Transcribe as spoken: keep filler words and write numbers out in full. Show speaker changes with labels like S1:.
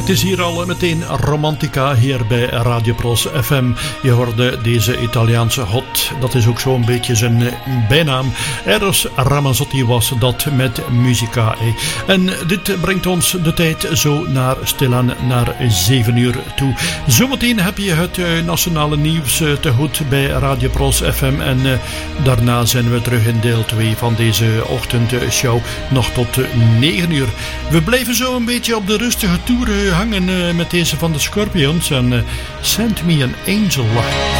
S1: Het is hier al meteen romantica hier bij Radio Pros F M. Je hoorde deze Italiaanse hot, dat is ook zo'n beetje zijn bijnaam. Eros Ramazzotti was dat met Musica. En dit brengt ons de tijd zo naar stilaan naar zeven uur toe. Zometeen heb je het nationale nieuws te goed bij Radio Pros F M. En daarna zijn we terug in deel twee van deze ochtendshow. Nog tot negen uur. We blijven zo een beetje op de rustige toer hangen met deze van de Scorpions en uh, Send Me an Angel.